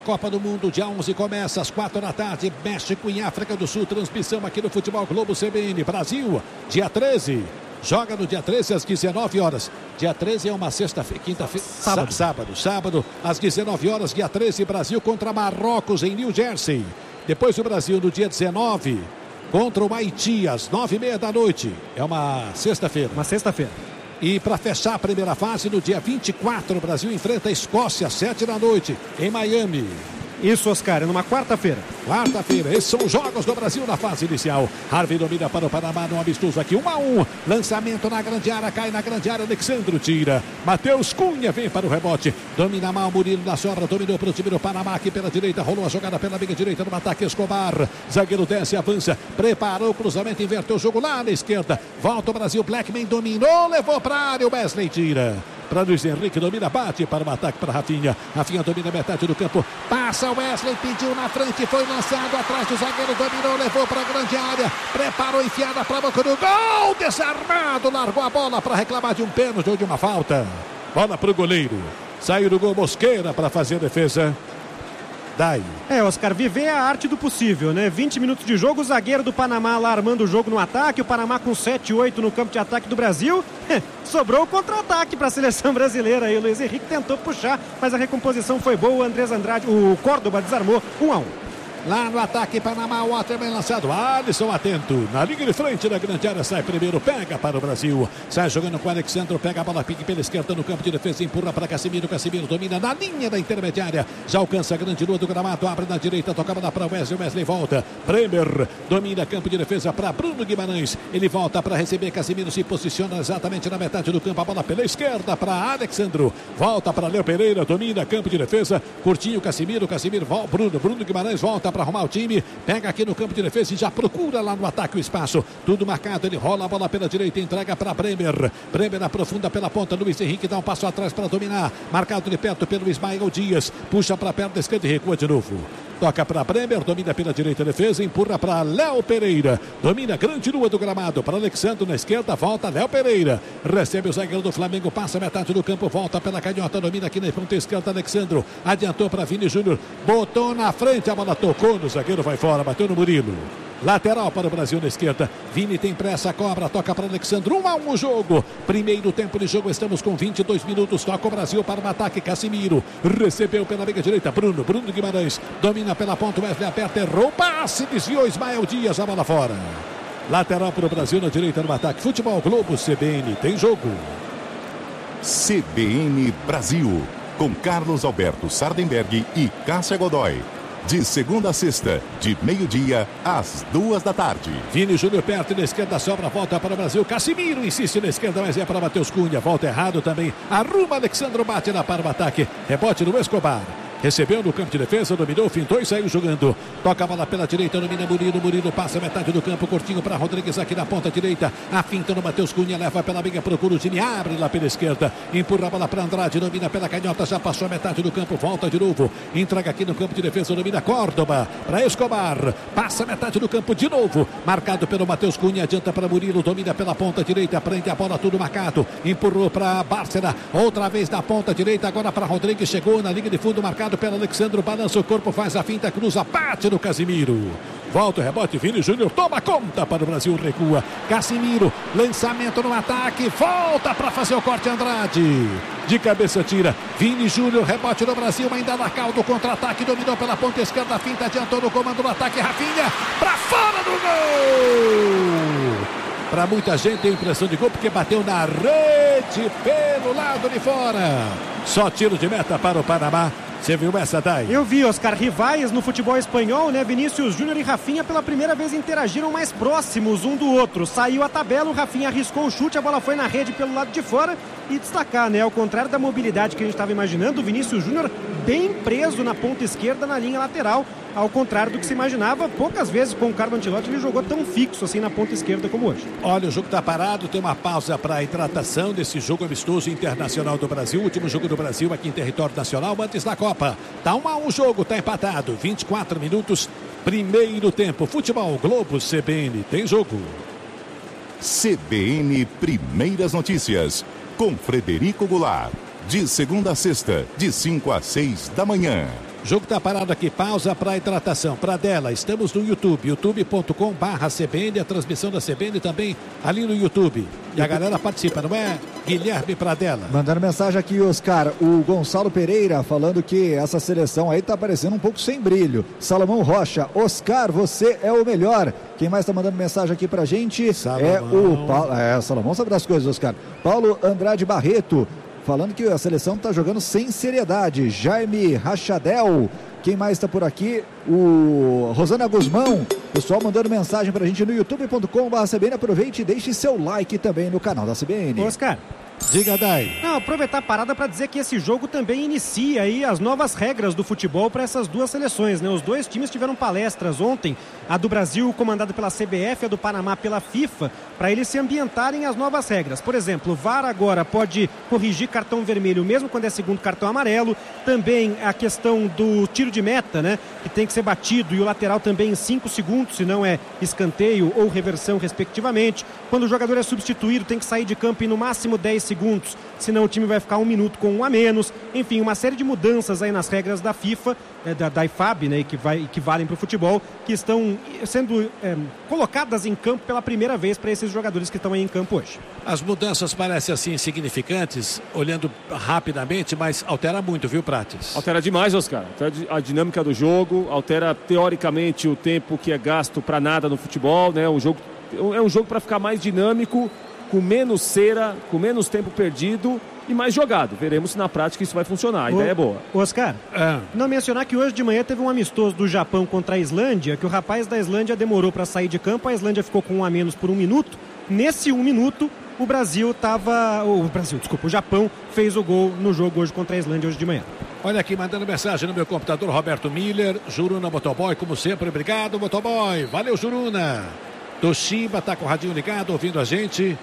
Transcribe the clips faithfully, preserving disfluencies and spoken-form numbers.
Copa do Mundo, dia onze, começa às quatro da tarde, México e África do Sul, transmissão aqui no Futebol Globo C B N. Brasil, dia treze, joga no dia treze às dezenove horas. Dia treze é uma sexta-feira, quinta-feira, sábado. sábado, sábado, às dezenove horas, dia treze, Brasil contra Marrocos em New Jersey. Depois o Brasil no dia dezenove, contra o Haiti, às nove e meia da noite. É uma sexta-feira. Uma sexta-feira. E para fechar a primeira fase, no dia vinte e quatro, o Brasil enfrenta a Escócia, às sete da noite, em Miami. Isso, Oscar, é numa quarta-feira. Quarta-feira, esses são os jogos do Brasil na fase inicial. Harvey domina para o Panamá no amistoso aqui, um a um. Lançamento na grande área, cai na grande área, Alexandro tira. Matheus Cunha vem para o rebote. Domina mal, Murilo na sobra, dominou para o time do Panamá aqui pela direita. Rolou a jogada pela meia direita no ataque, Escobar. Zagueiro desce, avança, preparou o cruzamento, inverteu o jogo lá na esquerda. Volta o Brasil, Blackman dominou, levou para a área, o Wesley tira. Para Luiz Henrique, domina, bate para o ataque para Rafinha. Rafinha domina metade do campo, passa o Wesley, pediu na frente, foi lançado atrás do zagueiro, dominou, levou para a grande área, preparou, enfiada para a boca do gol, desarmado, largou a bola para reclamar de um pênalti ou de uma falta. Bola para o goleiro, saiu do gol Mosqueira para fazer a defesa. Daí. É, Oscar, viver a arte do possível, né? vinte minutos de jogo, o zagueiro do Panamá lá armando o jogo no ataque, o Panamá com sete oito no campo de ataque do Brasil. Sobrou o contra-ataque para a seleção brasileira aí. O Luiz Henrique tentou puxar, mas a recomposição foi boa. O Andrés Andrade, o Córdoba desarmou, um a um. Lá no ataque, Panamá, o outro é bem lançado. Alisson atento. Na linha de frente da grande área, sai primeiro, pega para o Brasil. Sai jogando com o Alexandro, pega a bola, pique pela esquerda no campo de defesa, empurra para Casimiro. Casimiro domina na linha da intermediária. Já alcança a grande lua do gramado, abre na direita, toca a bola para Wesley. Wesley volta. Bremer domina campo de defesa para Bruno Guimarães. Ele volta para receber. Casimiro se posiciona exatamente na metade do campo. A bola pela esquerda para Alexandro. Volta para Léo Pereira, domina campo de defesa. Curtinho, Casimiro. Casimiro, volta. Bruno. Bruno Guimarães volta para arrumar o time, pega aqui no campo de defesa e já procura lá no ataque o espaço, tudo marcado, ele rola a bola pela direita, entrega para Bremer, Bremer aprofunda pela ponta, Luiz Henrique dá um passo atrás para dominar, marcado de perto pelo Ismael Dias, puxa para a perna esquerda e recua de novo. Toca para Bremer, domina pela direita a defesa, empurra para Léo Pereira, domina grande lua do gramado, para Alexandre na esquerda, volta Léo Pereira, recebe o zagueiro do Flamengo, passa metade do campo, volta pela canhota, domina aqui na ponta esquerda, Alexandro, adiantou para Vini Júnior, botou na frente, a bola tocou no zagueiro, vai fora, bateu no Murilo. Lateral para o Brasil na esquerda. Vini tem pressa, cobra, toca para Alexandre. Um a um o jogo. Primeiro tempo de jogo, estamos com vinte e dois minutos. Toca o Brasil para o ataque. Casimiro recebeu pela meia direita. Bruno, Bruno Guimarães. Domina pela ponta. Wesley aperta, errou. Passe, desviou Ismael Dias. A bola fora. Lateral para o Brasil na direita no ataque. Futebol Globo C B N. Tem jogo. C B N Brasil. Com Carlos Alberto Sardenberg e Cássia Godoy. De segunda a sexta, de meio-dia às duas da tarde. Vini Júnior perto na esquerda, sobra, volta para o Brasil. Casimiro insiste na esquerda, mas é para Matheus Cunha. Volta errado também. Arruma Alexandro, bate lá para o ataque. Rebote no Escobar. Recebeu no campo de defesa, dominou, fintou e saiu jogando. Toca a bola pela direita, domina Murilo. Murilo passa metade do campo, curtinho para Rodrigues aqui na ponta direita. A finta no Matheus Cunha, leva pela meia, procura o time, abre lá pela esquerda. Empurra a bola para Andrade, domina pela canhota, já passou a metade do campo, volta de novo. Entrega aqui no campo de defesa, domina Córdoba para Escobar. Passa metade do campo de novo. Marcado pelo Matheus Cunha, adianta para Murilo, domina pela ponta direita, prende a bola, tudo marcado. Empurrou para Bárcena, outra vez na ponta direita, agora para Rodrigues, chegou na linha de fundo, marcado pelo Alexandre, balança o corpo, faz a finta, cruza, bate no Casimiro. Volta o rebote, Vini Júnior toma conta para o Brasil, recua. Casimiro, lançamento no ataque, volta para fazer o corte, Andrade. De cabeça tira, Vini Júnior, rebote no Brasil, ainda na caldo, contra-ataque, dominou pela ponta esquerda, finta, adiantou no comando do ataque, Rafinha, para fora do gol! Para muita gente tem impressão de gol, porque bateu na rede pelo lado de fora. Só tiro de meta para o Panamá. Você viu essa, Thay? Eu vi, Oscar. Rivais no futebol espanhol, né? Vinícius Júnior e Rafinha pela primeira vez interagiram mais próximos um do outro. Saiu a tabela, o Rafinha arriscou o chute, a bola foi na rede pelo lado de fora. E destacar, né? Ao contrário da mobilidade que a gente estava imaginando, o Vinícius Júnior bem preso na ponta esquerda, na linha lateral. Ao contrário do que se imaginava, poucas vezes com o Carlo Ancelotti ele jogou tão fixo assim na ponta esquerda como hoje. Olha, o jogo está parado, tem uma pausa para a hidratação desse jogo amistoso internacional do Brasil, último jogo do Brasil aqui em território nacional antes da Copa. Tá um a um o jogo, tá empatado, vinte e quatro minutos, primeiro tempo. Futebol Globo C B N, tem jogo. C B N Primeiras Notícias, com Frederico Goulart. De segunda a sexta, de cinco a seis da manhã. O jogo tá parado aqui, pausa para hidratação. Pradella, estamos no YouTube, youtube ponto com barra C B N, a transmissão da C B N também ali no YouTube. E a galera participa, não é, Guilherme Pradella? Mandando mensagem aqui, Oscar, o Gonçalo Pereira falando que essa seleção aí tá parecendo um pouco sem brilho. Salomão Rocha, Oscar, você é o melhor. Quem mais tá mandando mensagem aqui pra gente Salomão. é o Paulo. É, Salomão sabe das coisas, Oscar. Paulo Andrade Barreto, falando que a seleção está jogando sem seriedade. Jaime Rachadel, quem mais está por aqui? O Rosana Guzmão, pessoal mandando mensagem para a gente no youtube ponto com barra C B N. Aproveite e deixe seu like também no canal da C B N. Oscar. Diga, Dai. Não, aproveitar a parada para dizer que esse jogo também inicia aí as novas regras do futebol para essas duas seleções, né? Os dois times tiveram palestras ontem, a do Brasil comandada pela C B F, a do Panamá pela FIFA, para eles se ambientarem as novas regras. Por exemplo, o V A R agora pode corrigir cartão vermelho mesmo quando é segundo cartão amarelo. Também a questão do tiro de meta, né? Que tem que ser batido, e o lateral também em cinco segundos, se não é escanteio ou reversão, respectivamente. Quando o jogador é substituído, tem que sair de campo em no máximo dez segundos, senão o time vai ficar um minuto com um a menos. Enfim, uma série de mudanças aí nas regras da FIFA, da, da I F A B, né, que, vai, que valem para o futebol, que estão sendo é, colocadas em campo pela primeira vez para esses jogadores que estão aí em campo hoje. As mudanças parecem assim insignificantes, olhando rapidamente, mas altera muito, viu, Prates? Altera demais, Oscar. Altera a dinâmica do jogo, altera teoricamente o tempo que é gasto para nada no futebol, né? Um jogo, é um jogo para ficar mais dinâmico, com menos cera, com menos tempo perdido e mais jogado. Veremos se na prática isso vai funcionar. A o, ideia é boa. Oscar, é. não mencionar que hoje de manhã teve um amistoso do Japão contra a Islândia, que o rapaz da Islândia demorou para sair de campo, a Islândia ficou com um a menos por um minuto. Nesse um minuto, o Brasil estava... O Brasil, desculpa, o Japão fez o gol no jogo hoje contra a Islândia hoje de manhã. Olha aqui, mandando mensagem no meu computador, Roberto Miller, Juruna Motoboy, como sempre, obrigado, Motoboy. Valeu, Juruna. Toshiba tá com o radinho ligado, ouvindo a gente.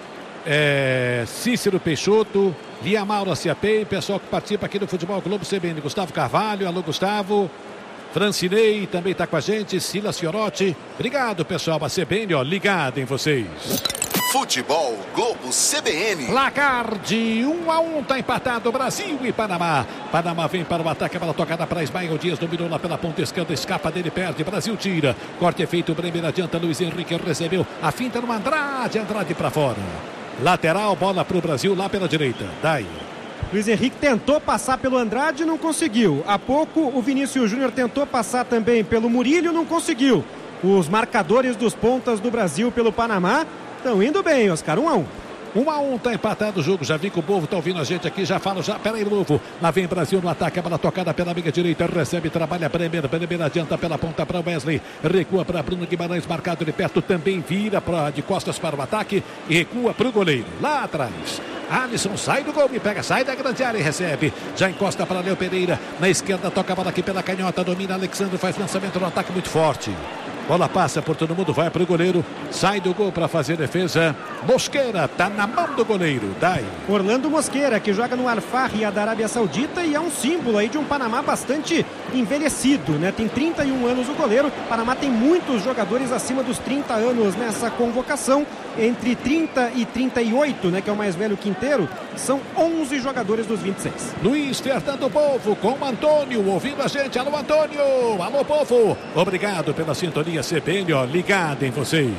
É, Cícero Peixoto, Lia Maura Ciapei, pessoal que participa aqui do Futebol Globo C B N, Gustavo Carvalho, alô Gustavo, Francinei também está com a gente, Silas Fiorotti, obrigado pessoal, a C B N, ó, ligado em vocês. Futebol Globo C B N. Placar de um a um, tá empatado Brasil e Panamá. Panamá vem para o ataque, a bola tocada para Ismael Dias, dominou lá pela ponta esquerda, escapa dele, perde, Brasil tira. Corte é feito, o Bremer adianta, Luiz Henrique recebeu a finta no Andrade, Andrade para fora. Lateral, bola para o Brasil lá pela direita. Daí. Luiz Henrique tentou passar pelo Andrade e não conseguiu. Há pouco o Vinícius Júnior tentou passar também pelo Murilho, não conseguiu. Os marcadores dos pontas do Brasil pelo Panamá estão indo bem, Oscar. Um a um. Um a um, tá empatado o jogo. Já vi que o Bovo tá ouvindo a gente aqui. Já falo, já. Pera aí, Bovo. Lá vem Brasil no ataque. A bola tocada pela amiga direita. Recebe, trabalha Bremer. Bremer adianta pela ponta para Wesley. Recua para Bruno Guimarães. Marcado de perto. Também vira pra, de costas para o ataque. E recua para o goleiro. Lá atrás. Alisson sai do gol. Me pega, sai da grande área e recebe. Já encosta para Léo Pereira. Na esquerda, toca a bola aqui pela canhota. Domina Alexandre. Faz lançamento no ataque muito forte. Bola passa por todo mundo, vai para o goleiro, sai do gol para fazer defesa. Mosqueira tá na mão do goleiro. Dai. Orlando Mosqueira, que joga no Al-Fahia da Arábia Saudita e é um símbolo aí de um Panamá bastante envelhecido, né? Tem trinta e um anos o goleiro. O Panamá tem muitos jogadores acima dos trinta anos nessa convocação. Entre trinta e trinta e oito, né, que é o mais velho quinteiro, são onze jogadores dos vinte e seis. Luiz Fernando Povo com o Antônio, ouvindo a gente. Alô, Antônio! Alô, Povo! Obrigado pela sintonia C B N, ó, ligado em vocês.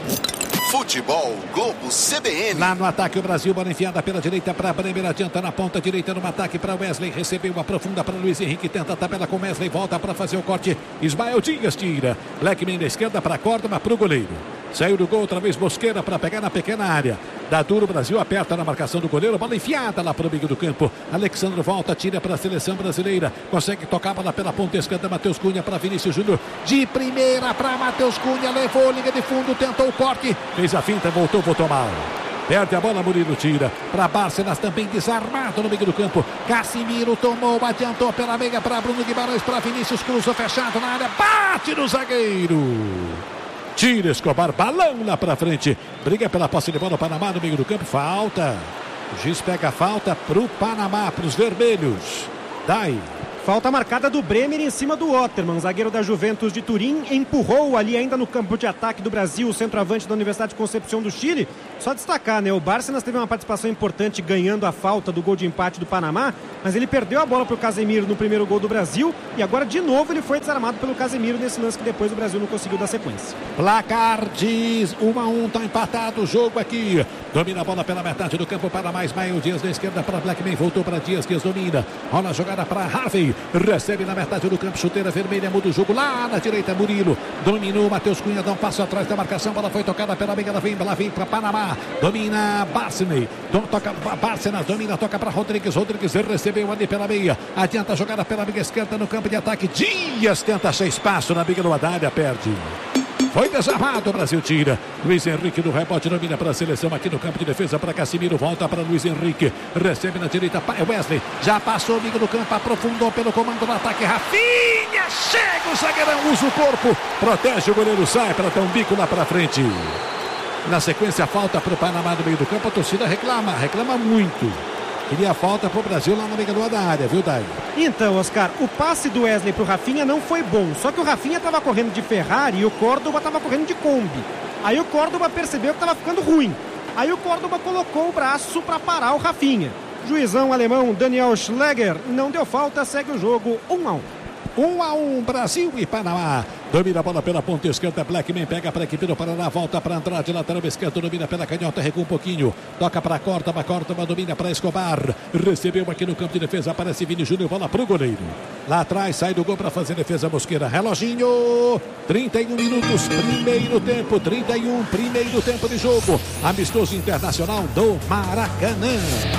Futebol Globo C B N. Lá no ataque o Brasil, bola enfiada pela direita para Bremer, adianta na ponta direita no ataque para Wesley, recebeu uma profunda para Luiz Henrique, tenta a tabela com Wesley, volta para fazer o corte, Ismael Dias tira, Blackman na esquerda para a corda, mas para o goleiro. Saiu do gol, outra vez Mosqueira para pegar na pequena área. Dá duro, o Brasil aperta na marcação do goleiro. Bola enfiada lá para o meio do campo. Alexandre volta, tira para a seleção brasileira. Consegue tocar a bola pela ponta esquerda. Matheus Cunha para Vinícius Júnior. De primeira para Matheus Cunha. Levou, liga de fundo, tentou o corte. Fez a finta, voltou, voltou mal. Perde a bola, Murilo tira. Para Bárcenas também desarmado no meio do campo. Casimiro tomou, adiantou pela meia para Bruno Guimarães, para Vinícius, cruzou fechado na área. Bate no zagueiro. Tira Escobar, balão lá pra frente. Briga pela posse de bola, Panamá no meio do campo. Falta. O juiz pega a falta pro Panamá, pros vermelhos. Daí. Falta marcada do Bremer em cima do Otterman, zagueiro da Juventus de Turim, empurrou ali ainda no campo de ataque do Brasil o centroavante da Universidade de Concepción do Chile. Só destacar, né, o Bárcenas teve uma participação importante ganhando a falta do gol de empate do Panamá, mas ele perdeu a bola para o Casemiro no primeiro gol do Brasil e agora de novo ele foi desarmado pelo Casemiro nesse lance que depois o Brasil não conseguiu dar sequência. Placar diz um a um, tá empatado o jogo aqui. Domina a bola pela metade do campo para mais Maio Dias na esquerda para Blackman, voltou para Dias, Dias domina. Olha a jogada para Harvey, recebe na metade do campo, chuteira vermelha, muda o jogo lá na direita, Murilo. Dominou, Matheus Cunha dá um passo atrás da marcação, bola foi tocada pela meia, ela vem, ela vem para Panamá. Domina Barcinei, toca Bárcenas, domina, toca para Rodrigues, Rodrigues recebeu ali pela meia, adianta a jogada pela meia esquerda no campo de ataque, Dias tenta achar espaço na biga do Haddad, perde. Foi desarmado, o Brasil tira. Luiz Henrique no rebote, domina para a seleção aqui no campo de defesa para Casimiro, volta para Luiz Henrique, recebe na direita, Wesley, já passou o bico do campo, aprofundou pelo comando do ataque, Rafinha, chega o zagueirão, usa o corpo, protege o goleiro, sai para dar um bico lá para frente. Na sequência, falta para o Panamá no meio do campo, a torcida reclama, reclama muito. Queria falta para o Brasil lá na meia da área, viu, Dai? Então, Oscar, o passe do Wesley para o Rafinha não foi bom. Só que o Rafinha estava correndo de Ferrari e o Córdoba estava correndo de Kombi. Aí o Córdoba percebeu que estava ficando ruim. Aí o Córdoba colocou o braço para parar o Rafinha. Juizão alemão Daniel Schleger não deu falta, segue o jogo um a um. um a um, Brasil e Panamá. Domina a bola pela ponta esquerda, Blackman pega para a equipe do Paraná, volta para Andrade, lateral esquerdo, domina pela canhota, recua um pouquinho, toca para a Córdoba, Córdoba domina para Escobar, recebeu aqui no campo de defesa, aparece Vini Júnior, bola para o goleiro. Lá atrás, sai do gol para fazer defesa Mosqueira, reloginho, trinta e um minutos, primeiro tempo, trinta e um, primeiro tempo de jogo, amistoso internacional do Maracanã.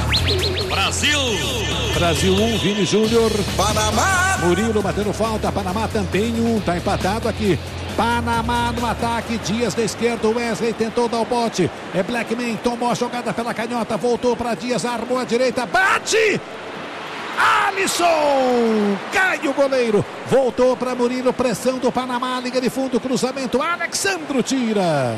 Brasil! Brasil um, Vini Júnior. Panamá! Murilo batendo falta, Panamá também um, tá empatado aqui. Panamá no ataque, Dias da esquerda, Wesley tentou dar o bote. É Blackman, tomou a jogada pela canhota, voltou para Dias, armou a direita, bate! Alisson! Cai o goleiro, voltou para Murilo, pressão do Panamá, liga de fundo, cruzamento, Alexandro tira.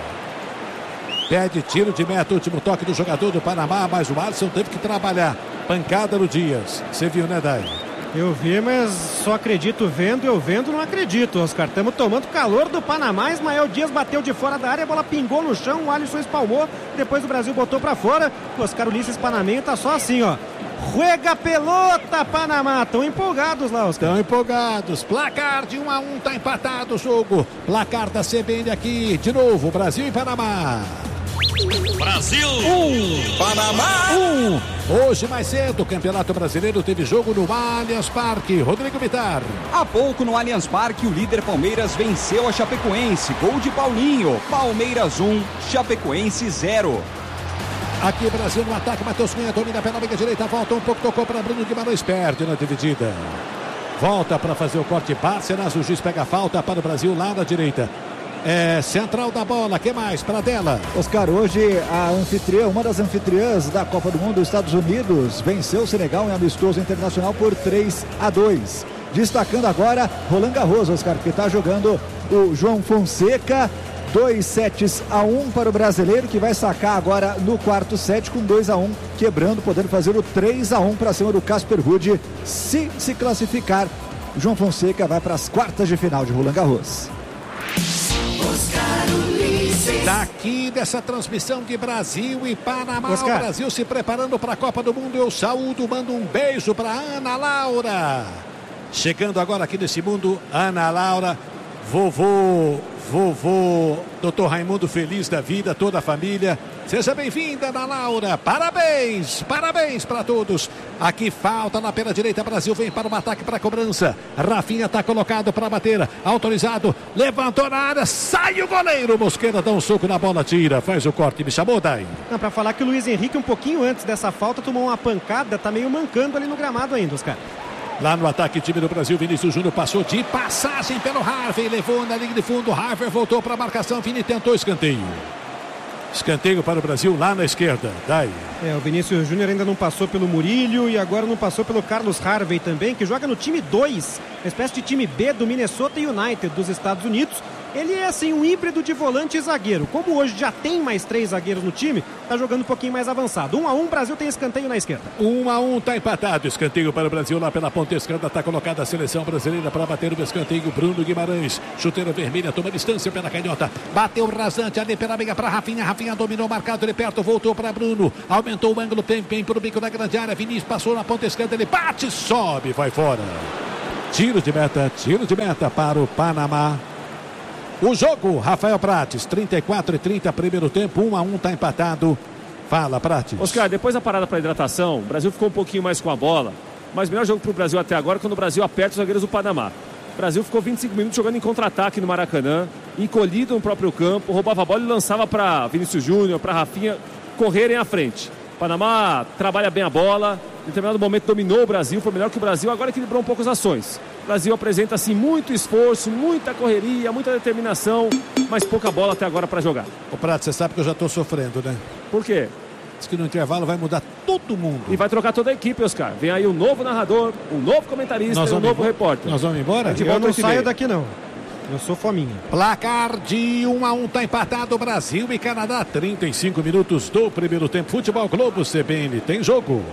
Pede tiro de meta, último toque do jogador do Panamá, mas o Alisson teve que trabalhar. Pancada no Dias. Você viu, né, Dai? Eu vi, mas só acredito vendo, eu vendo não acredito, Oscar. Estamos tomando calor do Panamá, Ismael Dias bateu de fora da área, a bola pingou no chão, o Alisson espalmou, depois o Brasil botou pra fora, o Oscar Ulisses Panamenho tá só assim, ó. Juega pelota, Panamá. Estão empolgados lá, Oscar. Estão empolgados. Placar de um a um, tá empatado o jogo. Placar da C B N aqui, de novo, Brasil e Panamá. Brasil! Um. Panamá! Um. Hoje mais cedo, o Campeonato Brasileiro teve jogo no Allianz Parque. Rodrigo Bittar. Há pouco no Allianz Parque, o líder Palmeiras venceu a Chapecoense. Gol de Paulinho. Palmeiras um, Chapecoense zero. Aqui Brasil no ataque, Matheus Cunha domina pela meia direita, volta um pouco, tocou para Bruno Guimarães, perde na dividida. Volta para fazer o corte, Bárcenas, o juiz pega a falta para o Brasil lá na direita. É central da bola, que mais para dela? Oscar, hoje a anfitriã, uma das anfitriãs da Copa do Mundo, Estados Unidos, venceu o Senegal em amistoso internacional por três a dois. Destacando agora Roland Garros, Oscar, que está jogando o João Fonseca. Dois sets a um para o brasileiro, que vai sacar agora no quarto set com dois a um, quebrando, podendo fazer o três a um para cima do Casper Ruud. Se se classificar, João Fonseca vai para as quartas de final de Roland Garros. Daqui dessa transmissão de Brasil e Panamá, Oscar. o Brasil se preparando para a Copa do Mundo. Eu saúdo, mando um beijo para Ana Laura. Chegando agora aqui nesse mundo, Ana Laura, vovô, vovô, doutor Raimundo feliz da vida, toda a família. Seja bem-vinda, Ana Laura. Parabéns, parabéns para todos. Aqui falta na pela direita, Brasil vem para o ataque, para a cobrança. Rafinha está colocado para bater, autorizado, levantou na área, sai o goleiro. Mosqueira dá um soco na bola, tira, faz o corte. Me chamou, Dai? Não, para falar que o Luiz Henrique, um pouquinho antes dessa falta, tomou uma pancada, tá meio mancando ali no gramado ainda, Oscar. Lá no ataque, time do Brasil, Vinícius Júnior passou de passagem pelo Harvey, levou na linha de fundo, Harvey voltou para a marcação, Vini tentou escanteio. Escanteio para o Brasil lá na esquerda. Dai. É, o Vinícius Júnior ainda não passou pelo Murillo e agora não passou pelo Carlos Harvey também, que joga no time dois, uma espécie de time B do Minnesota United dos Estados Unidos. Ele é assim um híbrido de volante e zagueiro. Como hoje já tem mais três zagueiros no time, tá jogando um pouquinho mais avançado. Um a um, Brasil tem escanteio na esquerda. Um a um, tá empatado. Escanteio para o Brasil lá pela ponta esquerda. Tá colocada a seleção brasileira para bater o escanteio. Bruno Guimarães, chuteira vermelha, toma distância pela canhota. Bateu rasante ali pela meia para Rafinha. Rafinha dominou, marcado de perto, voltou para Bruno. Aumentou o ângulo, tem bem para o bico da grande área. Vinícius passou na ponta esquerda, ele bate, sobe, vai fora. Tiro de meta, tiro de meta para o Panamá. O jogo, Rafael Prates, trinta e quatro e trinta, primeiro tempo, um a um, tá empatado. Fala, Prates. Oscar, depois da parada para hidratação, o Brasil ficou um pouquinho mais com a bola, mas o melhor jogo para o Brasil até agora é quando o Brasil aperta os zagueiros do Panamá. O Brasil ficou vinte e cinco minutos jogando em contra-ataque no Maracanã, encolhido no próprio campo, roubava a bola e lançava para Vinícius Júnior, para Rafinha correrem à frente. O Panamá trabalha bem a bola, em determinado momento dominou o Brasil, foi melhor que o Brasil, agora equilibrou um pouco as ações. O Brasil apresenta assim muito esforço, muita correria, muita determinação, mas pouca bola até agora para jogar. O Prato, você sabe que eu já estou sofrendo, né? Por quê? Diz que no intervalo vai mudar todo mundo. E vai trocar toda a equipe, Oscar. Vem aí um novo narrador, um novo comentarista e um novo embora? repórter. Nós vamos embora? Eu não saio daqui não. Eu sou fominha. Placar de um a um, tá empatado Brasil e Canadá. trinta e cinco minutos do primeiro tempo. Futebol Globo C B N tem jogo.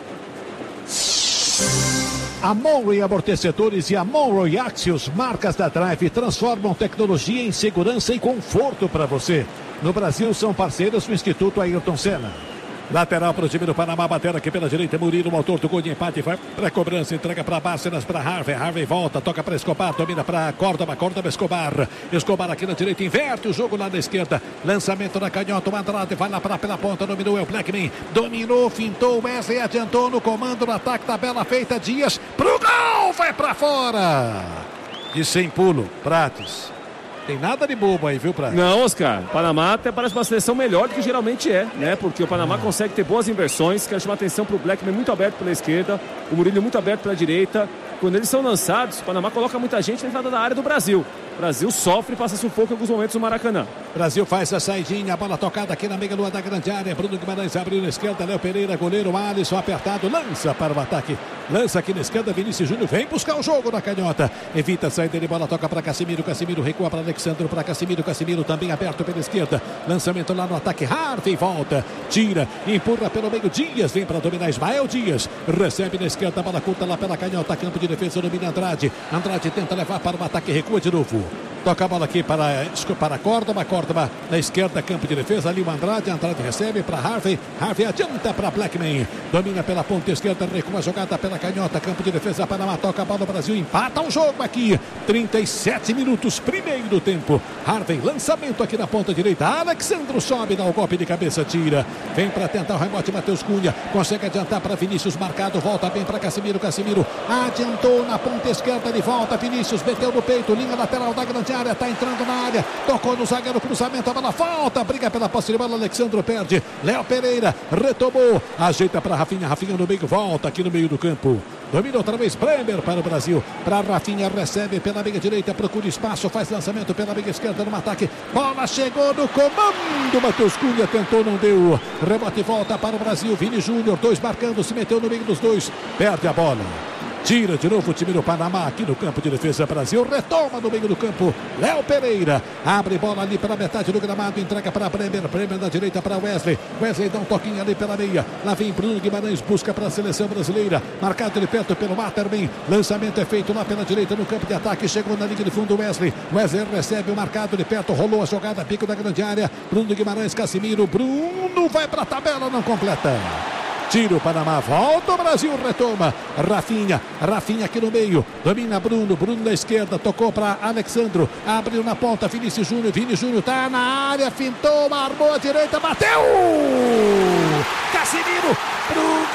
A Monroe Amortecedores e a Monroe Axios, marcas da Drive, transformam tecnologia em segurança e conforto para você. No Brasil são parceiros do Instituto Ayrton Senna. Lateral para o time do Panamá, bater aqui pela direita, Murilo, o autor do gol de empate, vai para a cobrança, entrega para Bárcenas, para Harvey, Harvey volta, toca para Escobar, domina para Córdoba, Córdoba, Escobar, Escobar aqui na direita, inverte o jogo lá na esquerda, lançamento na canhota, o Andrade vai lá para pela ponta, dominou é o Blackman, dominou, fintou, Wesley adiantou no comando, no ataque, tabela feita, Dias, pro gol, vai para fora, de sem pulo, Prates. Tem nada de bobo aí, viu, Prato? Não, Oscar. O Panamá até parece uma seleção melhor do que geralmente é, né? Porque o Panamá consegue ter boas inversões. Quero chamar atenção para o Blackman muito aberto pela esquerda, o Murilo muito aberto pela direita. Quando eles são lançados, o Panamá coloca muita gente na entrada da área do Brasil. O Brasil sofre e passa sufoco em alguns momentos no Maracanã. Brasil faz a saidinha, a bola tocada aqui na meia-lua da grande área. Bruno Guimarães abriu na esquerda, Léo Pereira, goleiro Alisson apertado, lança para o ataque. Lança aqui na esquerda, Vinícius Júnior vem buscar o jogo na canhota. Evita a saída de bola, toca para Casimiro, Casimiro recua para Alexandre, para Casimiro, Casimiro também aberto pela esquerda. Lançamento lá no ataque, Harvey volta, tira, empurra pelo meio, Dias vem para dominar, Ismael Dias. Recebe na esquerda, a bola curta lá pela canhota, campo de defesa, domina Andrade. Andrade tenta levar para o ataque, recua de novo. Toca a bola aqui para, para Córdoba, Córdoba na esquerda, campo de defesa, ali o Andrade, Andrade recebe para Harvey, Harvey adianta para Blackman, domina pela ponta esquerda, recua a jogada pela canhota, campo de defesa, Panamá, toca a bola, Brasil empata o jogo aqui, trinta e sete minutos, primeiro tempo, Harvey, lançamento aqui na ponta direita, Alexandre sobe, dá o golpe de cabeça, tira, vem para tentar o rebote, Matheus Cunha, consegue adiantar para Vinícius, marcado, volta bem para Casimiro, Casimiro adiantou na ponta esquerda, ele volta, Vinícius meteu no peito, linha lateral da grande área, tá entrando na área, tocou no zagueiro, cruzamento, a bola falta, briga pela posse de bola, Alexandre perde, Léo Pereira retomou, ajeita para Rafinha, Rafinha no meio, volta aqui no meio do campo, domina outra vez Bremer para o Brasil, para Rafinha, recebe pela meia direita, procura espaço, faz lançamento pela meia esquerda no ataque, bola chegou no comando, Matheus Cunha tentou, não deu, rebote e volta para o Brasil, Vini Júnior, dois marcando, se meteu no meio dos dois, perde a bola. Tira de novo o time do Panamá aqui no campo de defesa, Brasil retoma no meio do campo, Léo Pereira abre bola ali pela metade do gramado, entrega para Bremer, Bremer da direita para Wesley, Wesley dá um toquinho ali pela meia, lá vem Bruno Guimarães, busca para a seleção brasileira, marcado de perto pelo Waterman, lançamento é feito lá pela direita no campo de ataque, chegou na linha de fundo Wesley, Wesley recebe o marcado de perto, rolou a jogada, pico da grande área, Bruno Guimarães, Casimiro, Bruno vai para a tabela, não completa. Tira o Panamá, volta o Brasil, retoma. Rafinha, Rafinha aqui no meio. Domina Bruno, Bruno na esquerda, tocou para Alexandro. Abriu na ponta, Vinícius Júnior. Vini Júnior tá na área, fintou, armou a direita, bateu! Casimiro, Bruno.